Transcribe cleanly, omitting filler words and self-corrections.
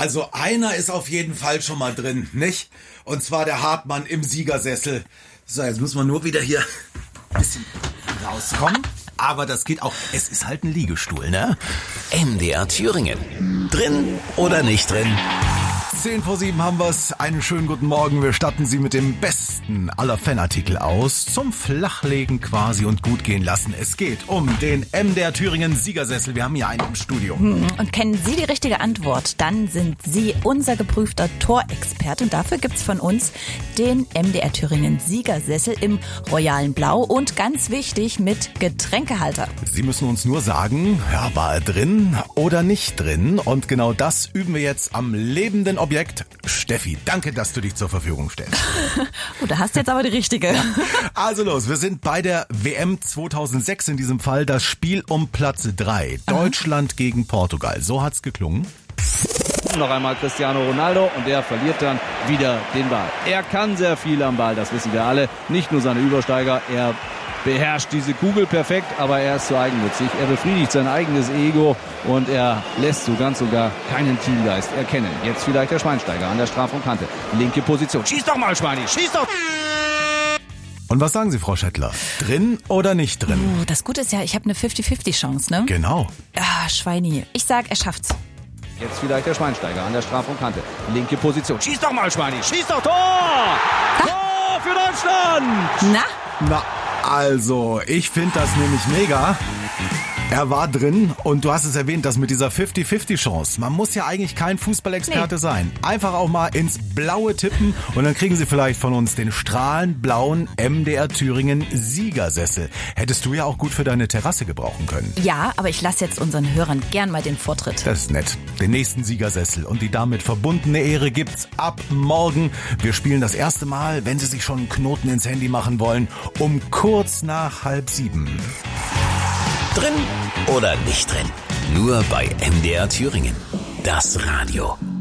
Also einer ist auf jeden Fall schon mal drin, nicht? Und zwar der Hartmann im Siegersessel. So, jetzt muss man nur wieder hier ein bisschen rauskommen. Aber das geht auch. Es ist halt ein Liegestuhl, ne? MDR Thüringen. Drin oder nicht drin? 6:50 haben wir's. Einen schönen guten Morgen. Wir statten Sie mit dem besten aller Fanartikel aus. Zum Flachlegen quasi und gut gehen lassen. Es geht um den MDR Thüringen Siegersessel. Wir haben hier einen im Studio. Und kennen Sie die richtige Antwort, dann sind Sie unser geprüfter Torexperte. Und dafür gibt's von uns den MDR Thüringen Siegersessel im royalen Blau und ganz wichtig mit Getränkehalter. Sie müssen uns nur sagen, ja, war er drin oder nicht drin? Und genau das üben wir jetzt am lebenden Objekt. Steffi, danke, dass du dich zur Verfügung stellst. Du hast jetzt aber die richtige. Ja. Also los, wir sind bei der WM 2006 in diesem Fall. Das Spiel um Platz 3. Deutschland gegen Portugal. So hat's geklungen. Noch einmal Cristiano Ronaldo und der verliert dann wieder den Ball. Er kann sehr viel am Ball, das wissen wir alle. Nicht nur seine Übersteiger, er beherrscht diese Kugel perfekt, aber er ist zu eigennützig. Er befriedigt sein eigenes Ego und er lässt so ganz und gar keinen Teamgeist erkennen. Jetzt vielleicht der Schweinsteiger an der Strafraumkante. Linke Position. Schieß doch mal, Schweini, schieß doch! Und was sagen Sie, Frau Schettler? Drin oder nicht drin? Das Gute ist ja, ich habe eine 50-50-Chance, ne? Genau. Schweini. Ich sag, er schafft's. Jetzt vielleicht der Schweinsteiger an der Strafraumkante. Linke Position. Schieß doch mal, Schweini, schieß doch! Tor! Tor für Deutschland! Na, also, ich finde das nämlich mega. Er war drin und du hast es erwähnt, das mit dieser 50-50-Chance. Man muss ja eigentlich kein Fußballexperte sein. Einfach auch mal ins Blaue tippen und dann kriegen Sie vielleicht von uns den strahlend blauen MDR Thüringen Siegersessel. Hättest du ja auch gut für deine Terrasse gebrauchen können. Ja, aber ich lasse jetzt unseren Hörern gern mal den Vortritt. Das ist nett. Den nächsten Siegersessel und die damit verbundene Ehre gibt's ab morgen. Wir spielen das erste Mal, wenn Sie sich schon einen Knoten ins Handy machen wollen, um kurz nach 6:30. Drin oder nicht drin? Nur bei MDR Thüringen. Das Radio.